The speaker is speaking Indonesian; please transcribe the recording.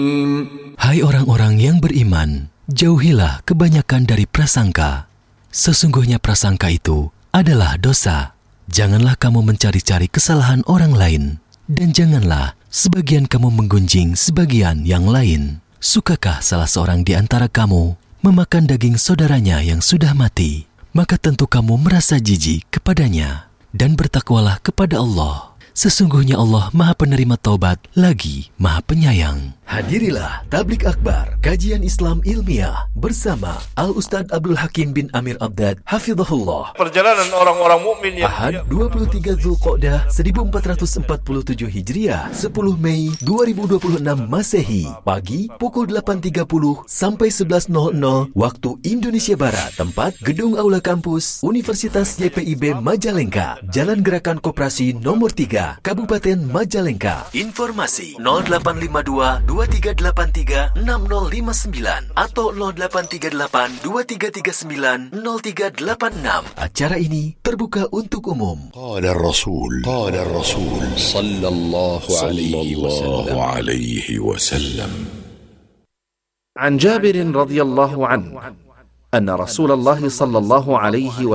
Hai orang-orang yang beriman, jauhilah kebanyakan dari prasangka. Sesungguhnya prasangka itu adalah dosa. Janganlah kamu mencari-cari kesalahan orang lain, dan janganlah sebagian kamu menggunjing sebagian yang lain. Sukakah salah seorang di antara kamu memakan daging saudaranya yang sudah mati? Maka tentu kamu merasa jijik kepadanya, dan bertakwalah kepada Allah. Sesungguhnya Allah Maha Penerima Taubat lagi Maha Penyayang. Hadirilah Tablik Akbar, kajian Islam ilmiah bersama Al-Ustaz Abdul Hakim bin Amir Abdad, Hafizahullah. Perjalanan orang-orang mukmin yang Ahad 23 Zulqa'dah 1447 Hijriah, 10 Mei 2026 Masehi, pagi pukul 8.30 sampai 11.00 waktu Indonesia Barat. Tempat Gedung Aula Kampus Universitas YPIB Majalengka, Jalan Gerakan Koperasi nomor 3, Kabupaten Majalengka. Informasi 0852 2383 6059 atau 0838 2339 0386. Acara ini terbuka untuk umum. Qala Rasul sallallahu alaihi wasallam. عن جابر رضي الله عنه أن رسول الله صلى الله عليه